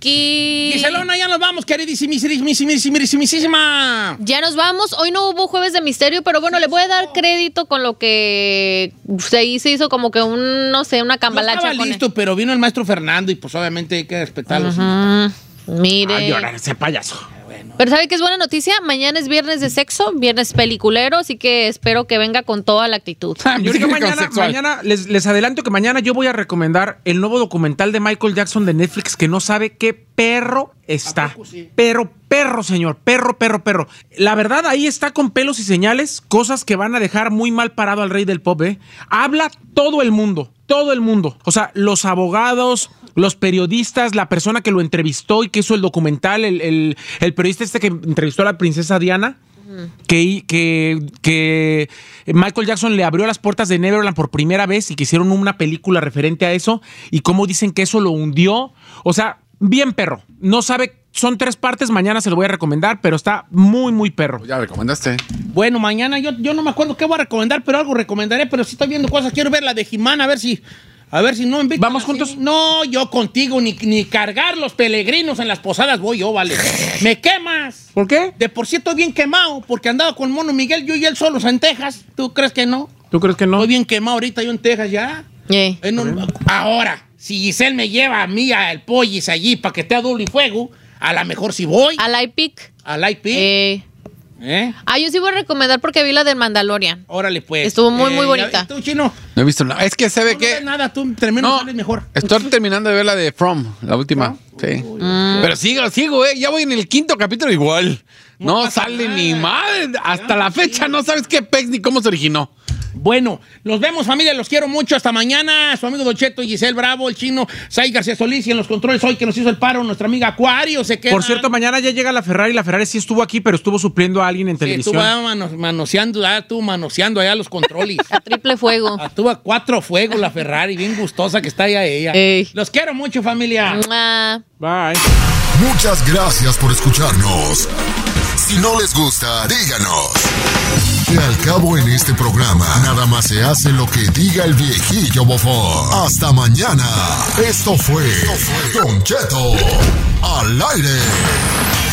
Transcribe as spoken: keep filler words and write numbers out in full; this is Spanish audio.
Ricky. Giselona, ya nos vamos, queridísimísima. Ya nos vamos. Hoy no hubo Jueves de Misterio, pero bueno, le voy a dar crédito con lo que se hizo, hizo como que un, no sé, una cambalacha. Yo estaba listo, pero vino el maestro Fernando y pues obviamente hay que respetarlo. Uh-huh. Mire. Ay, ahora ese payaso. Pero ¿sabe qué es buena noticia? Mañana es viernes de sexo, viernes peliculero, así que espero que venga con toda la actitud. Yo creo que mañana, mañana les, les adelanto que mañana yo voy a recomendar el nuevo documental de Michael Jackson de Netflix, que no sabe qué perro está. Sí? Pero perro, señor, perro, perro, perro. La verdad, ahí está con pelos y señales, cosas que van a dejar muy mal parado al rey del pop, ¿eh? Habla todo el mundo, todo el mundo. O sea, los abogados, los periodistas, la persona que lo entrevistó y que hizo el documental, el, el, el periodista este que entrevistó a la princesa Diana, uh-huh. que, que, que Michael Jackson le abrió las puertas de Neverland por primera vez y que hicieron una película referente a eso y cómo dicen que eso lo hundió. O sea, bien perro. No sabe, son tres partes, mañana se lo voy a recomendar, pero está muy, muy perro. Ya recomendaste. Bueno, mañana yo, yo no me acuerdo qué voy a recomendar, pero algo recomendaré, pero sí estoy viendo cosas. Quiero ver la de He-Man, a ver si... A ver si no invitan. ¿Vamos juntos? Así. No, yo contigo, ni, ni cargar los peregrinos en las posadas voy yo, vale. ¡Me quemas! ¿Por qué? De por sí estoy bien quemado, porque andaba con Mono Miguel, yo y él solos en Texas. ¿Tú crees que no? ¿Tú crees que no? Estoy bien quemado ahorita yo en Texas ya. Yeah. En un, ahora, si Giselle me lleva a mí al Pollis allí para que esté a doble y fuego, a lo mejor si voy. Al iPic. Al iPic. Eh. ¿Eh? Ah, yo sí voy a recomendar porque vi la del Mandalorian. Órale, pues. Estuvo muy, eh, muy bonita. ¿Tú, Chino? No he visto nada. Es que se ve no, que... No ves nada, tú terminas no, sales mejor. Estoy terminando de ver la de From, la última. Sí. Mm. Pero sigo, sigo, eh. Ya voy en el quinto capítulo igual. No, no sale nada. Ni madre. Hasta la fecha no sabes qué pex ni cómo se originó. Bueno, nos vemos, familia, los quiero mucho. Hasta mañana. Su amigo Don Cheto, Giselle Bravo, el Chino, Sai García Solís y en los controles hoy que nos hizo el paro, nuestra amiga Acuario se queda. Por cierto, mañana ya llega la Ferrari. La Ferrari sí estuvo aquí, pero estuvo supliendo a alguien en sí, televisión. Estuvo mano, manoseando, ah, tú manoseando allá los controles. A triple fuego. Estuvo a cuatro fuegos la Ferrari, bien gustosa que está allá ella. Ey. Los quiero mucho, familia. Mua. Bye. Muchas gracias por escucharnos. Si no les gusta, díganos. Que al cabo en este programa, nada más se hace lo que diga el viejillo bofón. Hasta mañana. Esto fue Don Cheto al aire.